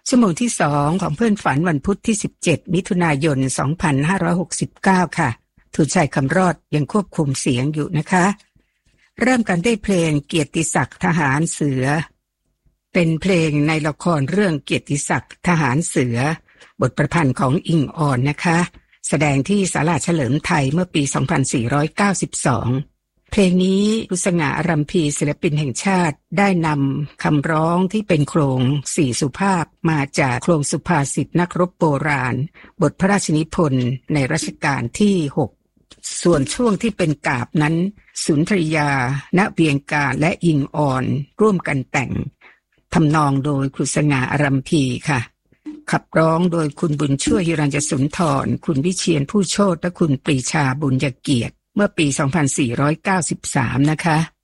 ชั่วโมงที่2ของเพื่อนฝันวันพุธที่17มิถุนายน2569ค่ะทุนชัยคำรอดยังควบคุมเสียงอยู่นะคะเริ่มกันด้วยเพลงเกียรติศักดิ์ทหารเสือเป็นเพลงในละครเรื่องเกียรติศักดิ์ทหารเสือบทประพันธ์ของอิงออนนะคะแสดงที่ศาลาเฉลิมไทยเมื่อปี2492เพลงนี้คุณสง่าอรัมพีศิลปินแห่งชาติได้นำคำร้องที่เป็นโครงสี่สุภาพมาจากโครงสุภาษิตนักรบโบราณบทพระราชนิพนธ์ในรัชกาลที่6ส่วนช่วงที่เป็นกาบนั้นสุนทรียาณเวียงการและอิงออนร่วมกันแต่งทำนองโดยคุณสง่าอรัมพีค่ะขับร้องโดยคุณบุญช่วยหิรัญญสุนทรคุณวิเชียรผู้โชติและคุณปรีชาบุญยเกียรติเมื่อปี2493นะคะ